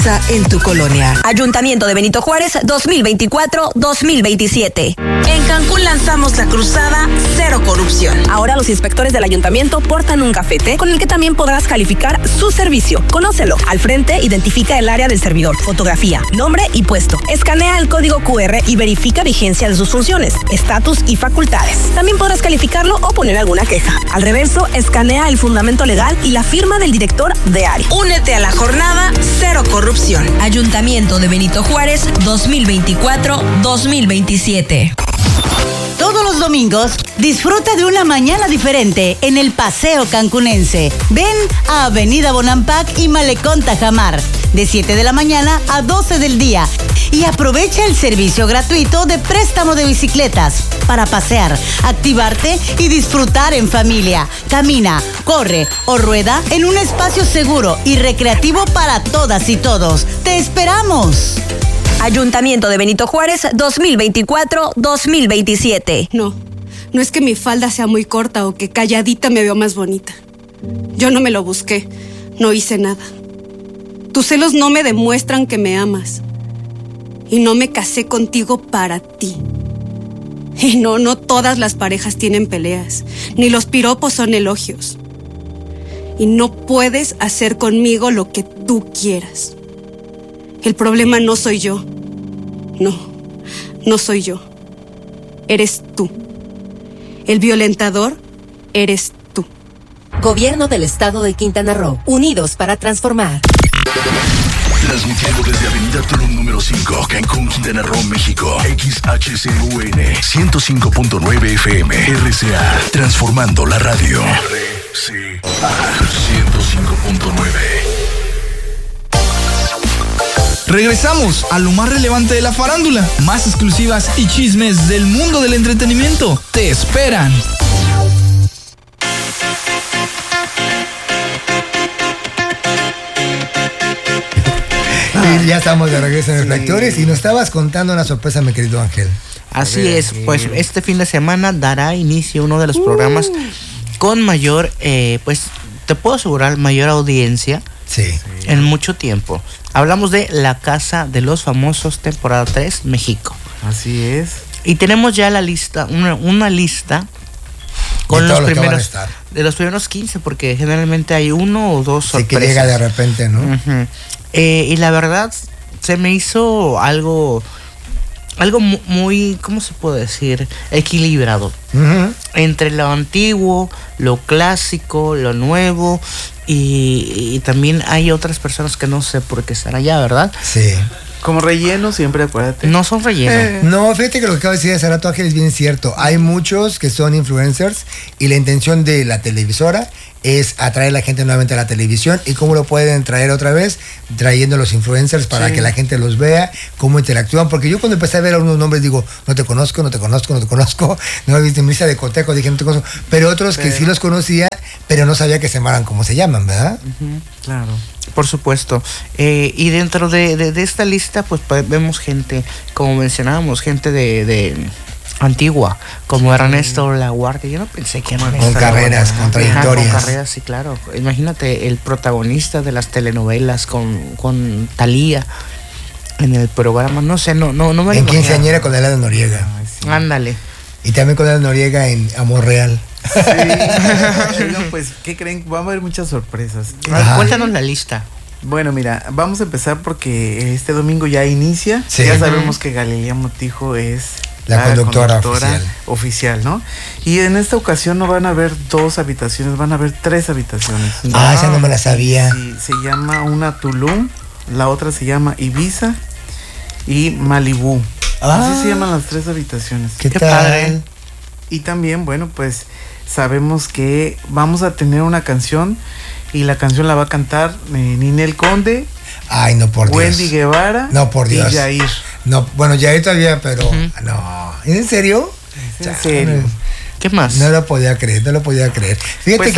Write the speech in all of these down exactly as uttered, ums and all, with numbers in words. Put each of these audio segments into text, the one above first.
en tu colonia. Ayuntamiento de Benito Juárez dos mil veinticuatro dos mil veintisiete. En Cancún lanzamos la cruzada Cero Corrupción. Ahora los inspectores del ayuntamiento portan un gafete con el que también podrás calificar su servicio. Conócelo. Al frente identifica el área del servidor, fotografía, nombre y puesto. Escanea el código cu erre y verifica vigencia de sus funciones, estatus y facultades. También podrás calificarlo o poner alguna queja. Al reverso, escanea el fundamento legal y la firma del director de área. Únete a la jornada Cero Corrupción. Ayuntamiento de Benito Juárez dos mil veinticuatro dos mil veintisiete. Todos los domingos, disfruta de una mañana diferente en el Paseo Cancunense. Ven a Avenida Bonampak y Malecón Tajamar, de siete de la mañana a doce del día. Y aprovecha el servicio gratuito de préstamo de bicicletas para pasear, activarte y disfrutar en familia. Camina, corre o rueda en un espacio seguro y recreativo para todas y todos. ¡Te esperamos! Ayuntamiento de Benito Juárez dos mil veinticuatro dos mil veintisiete. No, no es que mi falda sea muy corta o que calladita me veo más bonita. Yo no me lo busqué, no hice nada. Tus celos no me demuestran que me amas. Y no me casé contigo para ti. Y no, no todas las parejas tienen peleas, ni los piropos son elogios. Y no puedes hacer conmigo lo que tú quieras. El problema no soy yo. No, no soy yo. Eres tú. El violentador eres tú. Gobierno del Estado de Quintana Roo. Unidos para transformar. Transmitiendo desde Avenida Tulum número cinco, Cancún, Quintana Roo, México. X H C U N ciento cinco punto nueve F M. R C A. Transformando la radio. R C A ciento cinco punto nueve. Regresamos a lo más relevante de la farándula. Más exclusivas y chismes del mundo del entretenimiento te esperan. Y ya estamos de regreso en Reflectores y nos estabas contando una sorpresa, mi querido Ángel. Así es, pues este fin de semana dará inicio uno de los programas uh. con mayor, eh, pues te puedo asegurar, mayor audiencia. Sí. En mucho tiempo. Hablamos de La Casa de los Famosos, temporada tres, México. Así es. Y tenemos ya la lista, una, una lista con los primeros, de los primeros quince, porque generalmente hay uno o dos sorpresas. Sí, que llega de repente, ¿no? Uh-huh. Eh, y la verdad, se me hizo algo, algo muy, ¿cómo se puede decir? Equilibrado. Uh-huh. Entre lo antiguo, lo clásico, lo nuevo. Y, y también hay otras personas que no sé por qué están allá, ¿verdad? Sí. Como relleno siempre, acuérdate. No son relleno. Eh. No, fíjate que lo que acabo de decir hace rato, Ángel, es bien cierto. Hay muchos que son influencers y la intención de la televisora es atraer a la gente nuevamente a la televisión. ¿Y cómo lo pueden traer otra vez? Trayendo a los influencers para sí. que la gente los vea, cómo interactúan. Porque yo cuando empecé a ver a unos nombres digo, no te conozco, no te conozco, no te conozco. No he visto en mi lista de cotejo, dije, no te conozco. Pero otros pero... que sí los conocía, pero no sabía que se llamaran como se llaman, ¿verdad? Uh-huh. Claro. Por supuesto. Eh, y dentro de, de, de esta lista, pues vemos gente, como mencionábamos, gente de... de antigua, como sí. Ernesto Laguardia. Yo no pensé que con Ernesto carreras, con trayectorias. Con carreras, sí, claro. Imagínate el protagonista de las telenovelas con, con Thalía en el programa. No sé, no, no, no me En Quinceañera con Elena Noriega. Ay, sí. Ándale. Y también con Elena Noriega en Amor Real. Sí. No, pues, ¿qué creen? Va a haber muchas sorpresas. Ajá. Cuéntanos la lista. Bueno, mira, vamos a empezar porque este domingo ya inicia. Sí. Ya sabemos que Galilea Montijo es la, la conductora, conductora oficial. oficial, ¿no? Y en esta ocasión no van a haber dos habitaciones, van a haber tres habitaciones. Ah, ah esa no me la sabía. Sí, se llama una Tulum, la otra se llama Ibiza y Malibú. Ah, así se llaman las tres habitaciones. ¿Qué, ¿Qué tal? Padre. Y también, bueno, pues sabemos que vamos a tener una canción y la canción la va a cantar eh, Ninel Conde. Ay, no, por Dios. Wendy Guevara. No, por Dios. Y Yair. No, bueno, Yair todavía, pero uh-huh. no. ¿Es en serio? ¿Es en serio? ¿Qué más? No lo podía creer, no lo podía creer. Fíjate pues, que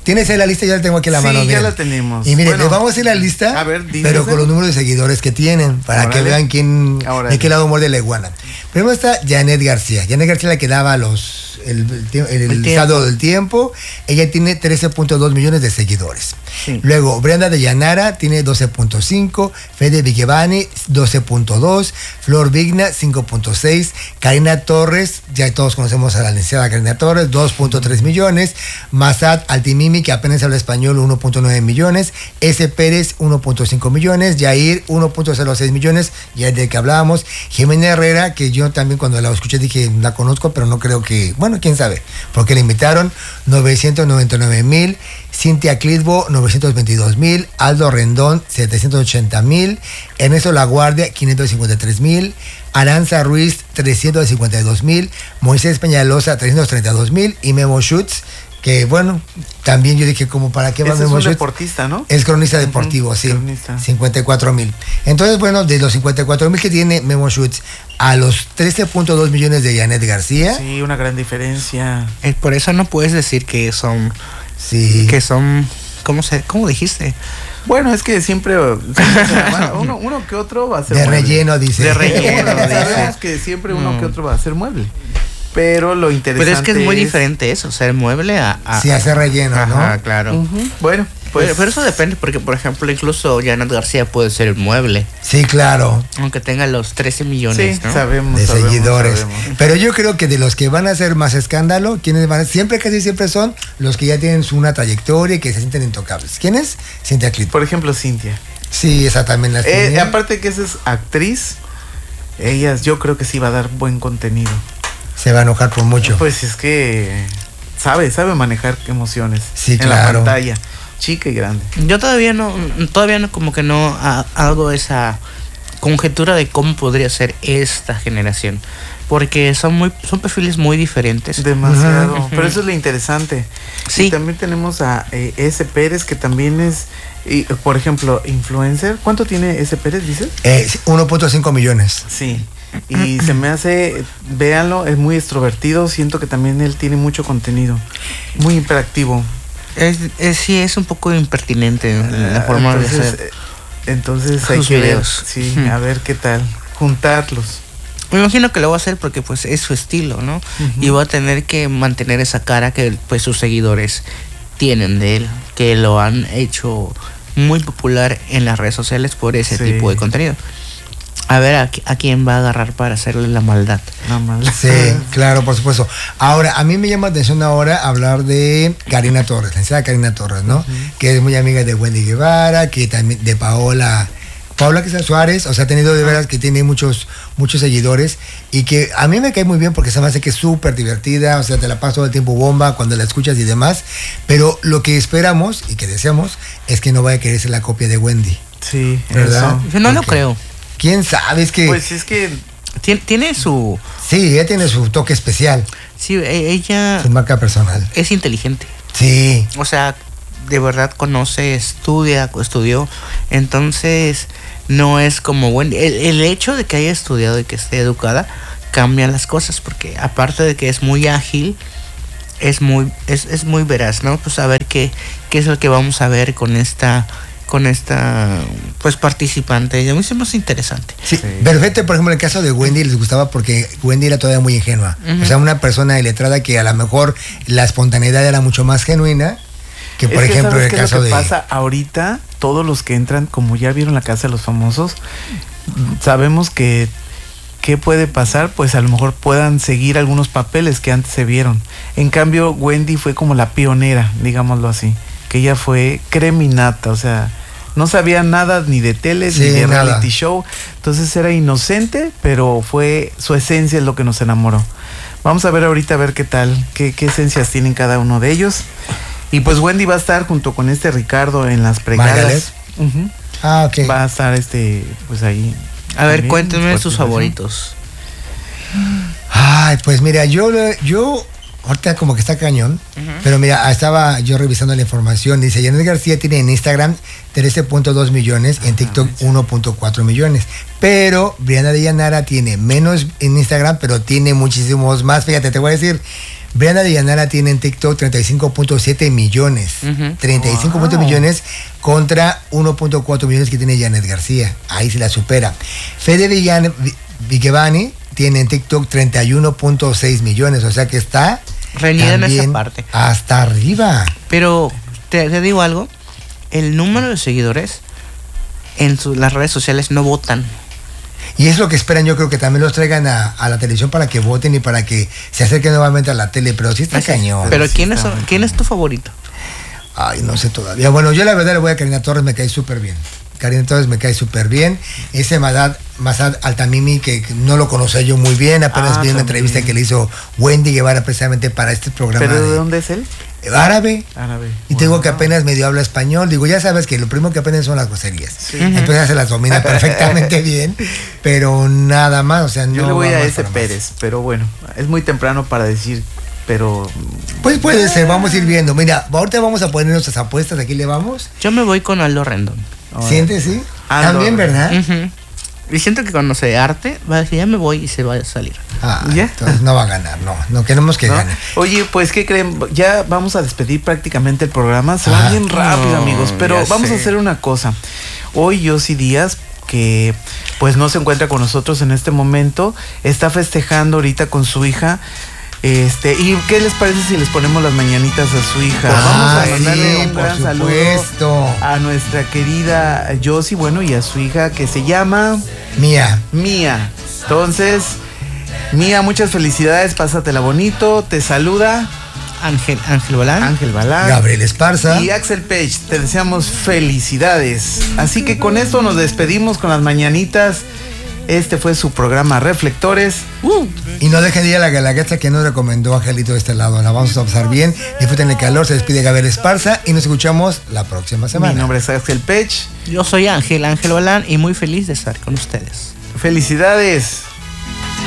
¿Tienes ahí la lista? Ya la tengo aquí en la sí, mano. Sí, ya miren. la tenemos. Y miren, bueno, les vamos a ir la lista, a ver, pero con los números de seguidores que tienen, para Órale. que vean quién, Órale. de qué lado muerde la iguana. Primero está Janet García. Janet García, la que daba los, el, el, el, el estado del tiempo. Ella tiene trece punto dos millones de seguidores. Sí. Luego, Brenda de Llanara tiene doce punto cinco, Fede Vigevani doce punto dos, Flor Vigna cinco punto seis, Karina Torres, ya todos conocemos a la licenciada Karina Torres, dos punto tres millones, Masat Altimimi, que apenas habla español, uno punto nueve millones, S. Pérez uno punto cinco millones, Yair uno punto cero seis millones, ya de que hablábamos, Jimena Herrera, que yo también cuando la escuché dije, la conozco, pero no creo que, bueno, quién sabe, porque la invitaron, novecientos noventa y nueve mil, Cintia Clitbo, novecientos veintidós mil, Aldo Rendón, setecientos ochenta mil, Ernesto Laguardia, quinientos cincuenta y tres mil, Aranza Ruiz, trescientos cincuenta y dos mil, Moisés Peñalosa, trescientos treinta y dos mil, y Memo Schutz, que bueno, también yo dije, como para qué va Memo Schutz. Es un deportista, ¿no? Es cronista deportivo, uh-huh. sí, cronista. cincuenta y cuatro mil. Entonces, bueno, de los cincuenta y cuatro mil que tiene Memo Schutz a los trece punto dos millones de Janet García. Sí, una gran diferencia. Eh, por eso no puedes decir que son... Sí. Que son... ¿Cómo, se, cómo dijiste? Bueno, es que siempre, siempre uno, uno que otro va a ser de mueble. relleno, dice. De relleno, dice. Sabemos que siempre uno no. que otro va a ser mueble. Pero lo interesante Pero es que es muy es... diferente eso, ser mueble a... a sí, hacer relleno, ajá, ¿no? Ah, claro. Uh-huh. Bueno, pues... Pero, pero eso depende, porque por ejemplo, incluso Janet García puede ser el mueble. Sí, claro. Aunque tenga los trece millones, sí, ¿no? sabemos, de sabemos, seguidores. Sabemos. Pero yo creo que de los que van a hacer más escándalo, quienes van a, siempre, casi siempre son los que ya tienen una trayectoria y que se sienten intocables. ¿Quién es? Cintia Clitbo. Por ejemplo, Cintia. Sí, esa también la eh, tenía. Aparte que esa es actriz, ellas yo creo que sí va a dar buen contenido. Se va a enojar por mucho. Pues es que sabe, sabe manejar emociones. Sí, en claro. la pantalla, chica y grande. Yo todavía no, todavía no como que no hago esa conjetura de cómo podría ser esta generación. Porque son muy, son perfiles muy diferentes. Demasiado. Uh-huh. Pero eso es lo interesante. Sí. Y también tenemos a eh, S. Pérez, que también es, y, por ejemplo, influencer. ¿Cuánto tiene S. Pérez, dices? Eh, uno punto cinco millones. Sí. Y se me hace, véanlo, es muy extrovertido. Siento que también él tiene mucho contenido. Muy hiperactivo. Es, es, sí, es un poco impertinente uh, la forma entonces, de hacer. Entonces hay que ver, sí, hmm. a ver qué tal. Juntarlos. Me imagino que lo va a hacer porque pues es su estilo, ¿no? Uh-huh. Y va a tener que mantener esa cara que pues sus seguidores tienen de él, que lo han hecho muy popular en las redes sociales por ese sí. tipo de contenido. A ver a, a quién va a agarrar para hacerle la maldad. La maldad. Sí, claro, por supuesto. Ahora, a mí me llama la atención ahora hablar de Karina Torres, la licenciada Karina Torres, ¿no? Uh-huh. Que es muy amiga de Wendy Guevara, que también de Paola... Paola Quizá Suárez, o sea, ha tenido de veras que tiene muchos muchos seguidores y que a mí me cae muy bien porque se me hace que es súper divertida, o sea, te la pasas todo el tiempo bomba cuando la escuchas y demás, pero lo que esperamos y que deseamos es que no vaya a querer ser la copia de Wendy. Sí, ¿verdad? Eso. Yo no lo creo. ¿Quién sabe? Es que... Pues es que... Tiene, tiene su... Sí, ella tiene su toque especial. Sí, ella... Su marca personal. Es inteligente. Sí. O sea, de verdad conoce, estudia, estudió, entonces... No es como Wendy. El, el hecho de que haya estudiado y que esté educada cambia las cosas, porque aparte de que es muy ágil, es muy, es, es muy veraz, ¿no? Pues a ver qué, qué es lo que vamos a ver con esta, con esta pues participante. Y a mí se me hace interesante. Sí, sí. Perfecto, por ejemplo, en el caso de Wendy les gustaba porque Wendy era todavía muy ingenua. Uh-huh. O sea, una persona iletrada que a lo mejor la espontaneidad era mucho más genuina. Que por es que ejemplo, en el caso lo que de... pasa ahorita, todos los que entran, como ya vieron La Casa de los Famosos, sabemos que qué puede pasar, pues a lo mejor puedan seguir algunos papeles que antes se vieron. En cambio, Wendy fue como la pionera, digámoslo así, que ella fue creminata, o sea, no sabía nada ni de tele, sí, ni de nada. Reality show, entonces era inocente, pero fue su esencia es lo que nos enamoró. Vamos a ver ahorita a ver qué tal, qué, qué esencias tienen cada uno de ellos. Y pues Wendy va a estar junto con este Ricardo en las pregadas. Uh-huh. Ah, ok. Va a estar este, pues ahí. A ver, cuéntenme sus favoritos. Ay, pues mira, yo, yo ahorita como que está cañón, uh-huh. pero mira, estaba yo revisando la información, dice, Janet García tiene en Instagram trece punto dos millones, en TikTok uno punto cuatro millones, pero Brianna de Llanara tiene menos en Instagram, pero tiene muchísimos más, fíjate, te voy a decir, Brianna Villanara tiene en TikTok treinta y cinco punto siete millones. Uh-huh. treinta y cinco wow. millones contra uno punto cuatro millones que tiene Janet García. Ahí se la supera. Fede Villan, Vigevani tiene en TikTok treinta y uno punto seis millones. O sea que está reñida en esa parte. Hasta arriba. Pero te, te digo algo. El número de seguidores en su, las redes sociales no votan. Y es lo que esperan, yo creo que también los traigan a, a la televisión para que voten y para que se acerquen nuevamente a la tele, pero sí está Así cañón. Pero sí ¿quién, está es, ¿quién es tu favorito? Ay, no sé todavía. Bueno, yo la verdad le voy a Karina Torres, me cae súper bien. Karina Torres me cae súper bien. Ese Masad, Masad Altamimi, que no lo conocía yo muy bien, apenas ah, vi una entrevista que le hizo Wendy Guevara precisamente para este programa. ¿Pero de, de dónde es él? Árabe. Árabe. Y wow. Tengo que apenas medio habla español. Digo, ya sabes que lo primero que aprenden son las groserías. Sí. Entonces se las domina perfectamente bien, pero nada más, o sea, no. Yo le voy a ese Pérez, pero bueno, es muy temprano para decir, pero. Pues puede ser, vamos a ir viendo. Mira, ahorita vamos a poner nuestras apuestas, aquí le vamos. Yo me voy con Aldo Rendón. ¿Sientes, sí? Aldo También, ¿verdad? Uh-huh. Y siento que cuando se arte, va a decir, ya me voy y se va a salir. Ah, ¿ya? Entonces no va a ganar, no, no queremos que ¿No? gane. Oye, pues, ¿qué creen? Ya vamos a despedir prácticamente el programa. Se va ah, bien rápido, no, amigos, pero vamos sé. a hacer una cosa. Hoy Yossi Díaz, que pues no se encuentra con nosotros en este momento, está festejando ahorita con su hija. Este, ¿y qué les parece si les ponemos las mañanitas a su hija? Ah, Vamos a mandarle sí, un gran supuesto. saludo a nuestra querida Yossi, bueno, y a su hija que se llama Mía. Mía. Entonces, Mía, muchas felicidades, pásatela bonito, te saluda Ángel, Ángel Balán. Ángel Balán. Gabriel Esparza. Y Axel Page, te deseamos felicidades. Así que con esto nos despedimos con las mañanitas. Este fue su programa Reflectores. Uh. Y no dejen de ir a la Guelaguetza que nos recomendó Angelito de este lado. La vamos a pasar bien. Disfruten el calor. Se despide Gabriel Esparza y nos escuchamos la próxima semana. Mi nombre es Axel Page. Yo soy Ángel, Ángel Balán, y muy feliz de estar con ustedes. Felicidades.